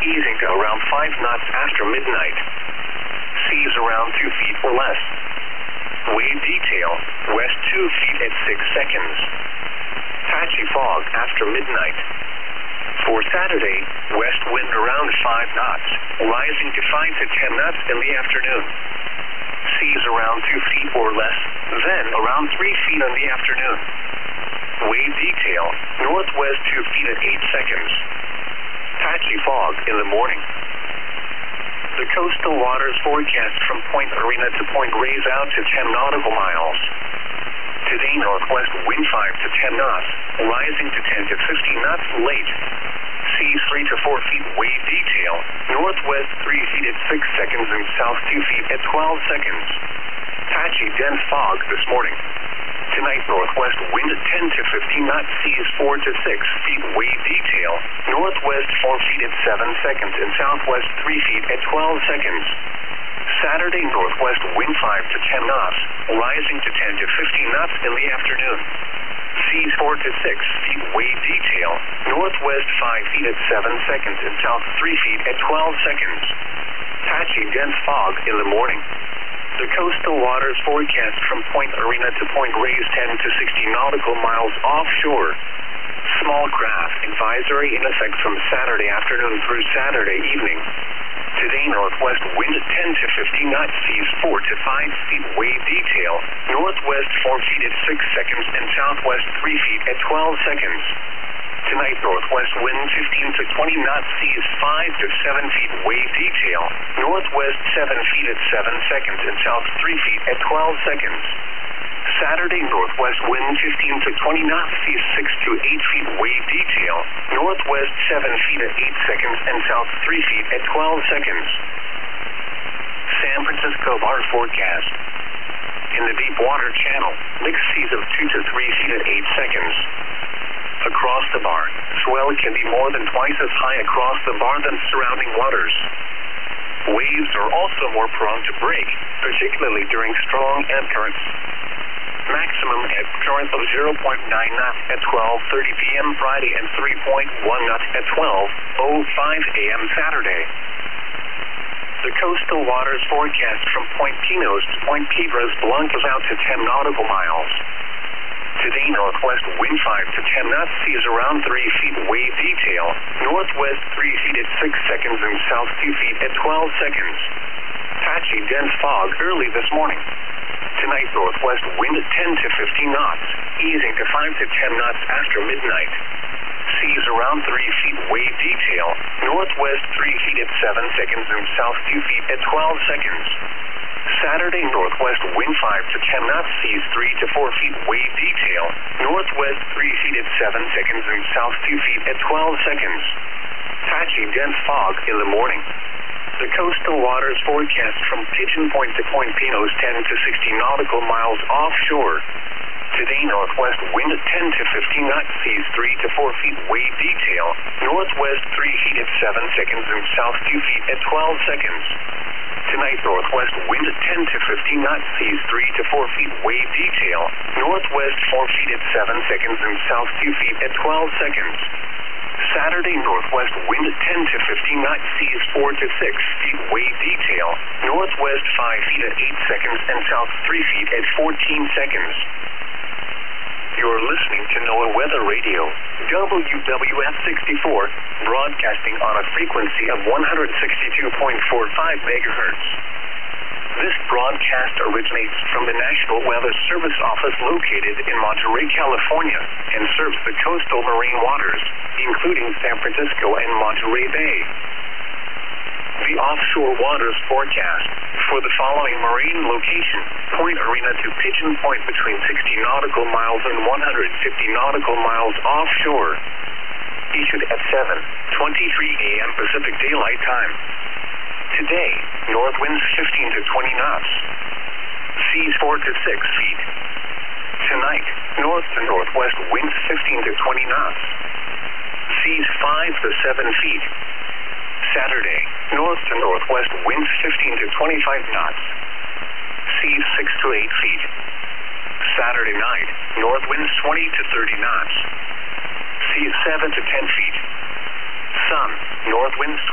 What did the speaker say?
easing to around 5 knots after midnight. Seas around 2 feet or less. Wave detail, west 2 feet at 6 seconds. Patchy fog after midnight. For Saturday, west wind around 5 knots, rising to 5 to 10 knots in the afternoon. Seas around 2 feet or less, then around 3 feet in the afternoon. Wave detail, northwest 2 feet at 8 seconds. Patchy fog in the morning. The coastal waters forecast from Point Arena to Point Reyes out to 10 nautical miles. Today, northwest wind 5 to 10 knots, rising to 10 to 15 knots late. Seas 3 to 4 feet wave detail, northwest 3 feet at 6 seconds and south 2 feet at 12 seconds. Patchy dense fog this morning. Tonight, northwest wind 10 to 15 knots, seas 4 to 6 feet wave detail, northwest 4 feet at 7 seconds and southwest 3 feet at 12 seconds. Saturday, northwest wind 5 to 10 knots, rising to 10 to 15 knots in the afternoon. Seas 4 to 6 feet wave detail, northwest 5 feet at 7 seconds and south 3 feet at 12 seconds. Patchy dense fog in the morning. The coastal waters forecast from Point Arena to Point Reyes 10 to 60 nautical miles offshore. Small craft advisory in effect from Saturday afternoon through Saturday evening. Today, northwest wind 10 to 15 knots, seas 4 to 5 feet wave detail, northwest 4 feet at 6 seconds and southwest 3 feet at 12 seconds. Tonight, northwest wind 15 to 20 knots, seas 5 to 7 feet wave detail, northwest 7 feet at 7 seconds and south 3 feet at 12 seconds. Saturday, northwest wind 15 to 20 knots, seas 6 to 8 feet wave detail, northwest 7 feet at 8 seconds and south 3 feet at 12 seconds. San Francisco bar forecast. In the deep water channel, mixed seas of 2 to 3 feet at 8 seconds. Across the bar, swell can be more than twice as high across the bar than surrounding waters. Waves are also more prone to break, particularly during strong ebb currents. Maximum ebb current of 0.9 knots at 12:30 p.m. Friday and 3.1 knots at 12:05 a.m. Saturday. The coastal waters forecast from Point Pinos to Point Piedras Blancas out to 10 nautical miles. Today, northwest wind 5 to 10 knots, seas around 3 feet wave detail, northwest 3 feet at 6 seconds and south 2 feet at 12 seconds. Patchy dense fog early this morning. Tonight, northwest wind 10 to 15 knots, easing to 5 to 10 knots after midnight. Seas around 3 feet wave detail, northwest 3 feet at 7 seconds and south 2 feet at 12 seconds. Saturday, northwest wind 5 to 10 knots, seas 3 to 4 feet wave detail, northwest 3 feet at 7 seconds and south 2 feet at 12 seconds. Patchy dense fog in the morning. The coastal waters forecast from Pigeon Point to Point Pinos 10 to 60 nautical miles offshore. Today, northwest wind 10 to 15 knots, seas 3 to 4 feet wave detail, northwest 3 feet at 7 seconds and south 2 feet at 12 seconds. Tonight, northwest wind 10 to 15 knots, seas 3 to 4 feet wave detail, northwest 4 feet at 7 seconds and south 2 feet at 12 seconds. Saturday, northwest wind 10 to 15 knots, seas 4 to 6 feet wave detail, northwest 5 feet at 8 seconds and south 3 feet at 14 seconds. You're listening to NOAA Weather Radio, WWF 64, broadcasting on a frequency of 162.45 megahertz. This broadcast originates from the National Weather Service office located in Monterey, California, and serves the coastal marine waters, including San Francisco and Monterey Bay. The offshore waters forecast for the following marine location: Point Arena to Pigeon Point between 60 nautical miles and 150 nautical miles offshore. Issued at 7:23 a.m. Pacific Daylight Time. Today, north winds 15 to 20 knots. Seas 4 to 6 feet. Tonight, north to northwest winds 15 to 20 knots. Seas 5 to 7 feet. Saturday, north to northwest winds 15 to 25 knots. Seas 6 to 8 feet. Saturday night, north winds 20 to 30 knots. Seas 7 to 10 feet. Sun, north winds